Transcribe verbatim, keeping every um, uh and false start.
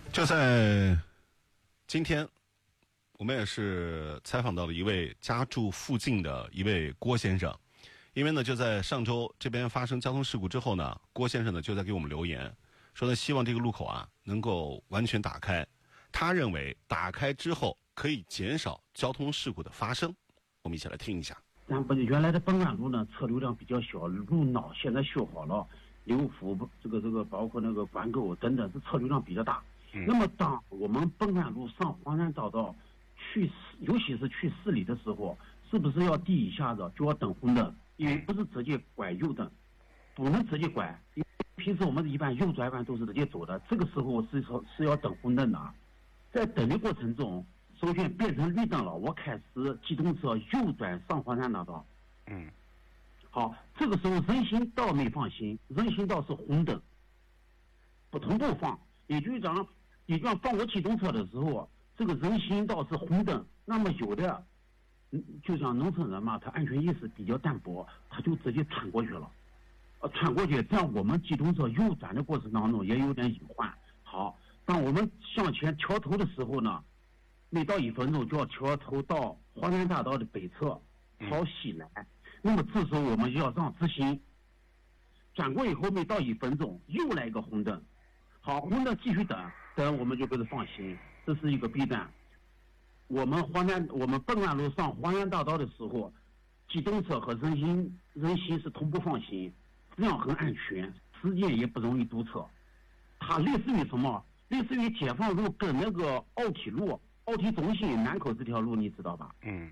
就在今天，我们也是采访到了一位家住附近的一位郭先生。因为呢，就在上周这边发生交通事故之后呢，郭先生呢就在给我们留言，说呢希望这个路口啊能够完全打开。他认为打开之后可以减少交通事故的发生。我们一起来听一下。 咱不原来的本安路呢，车流量比较小，路脑现在修好了，流幅这个这个包括那个管沟等等，这车流量比较大。嗯、那么当我们本安路上环山大道去，尤其是去市里的时候，是不是要第一下子就要等红灯？因为不是直接拐右灯，不能直接拐。因为平时我们一般右转弯都是直接走的，这个时候是说是要等红灯的。在等的过程中，首先变成绿灯了，我开始机动车右转上环山大道。 嗯， 好，这个时候人行道没放行，人行道是红灯，不同步放。也就是讲，也就讲放我机动车的时候，这个人行道是红灯，那么有的。嗯，就像农村人嘛，他安全意识比较淡薄，他就直接穿过去了，呃，穿过去，这样我们机动车右转的过程当中也有点隐患。好，当我们向前调头的时候呢，每到一分钟就要调头到环山大道的北侧朝西来，嗯、那么这时候我们就要让直行，转过以后每到一分钟又来一个红灯，好，红灯继续等，等我们就开始放行，这是一个必然。我们环山，我们本安路上环山大道的时候，机动车和人行人行是同步放行，这样很安全，时间也不容易堵车。它类似于什么？类似于解放路跟那个奥体路、奥体中心南口这条路，你知道吧？ 嗯。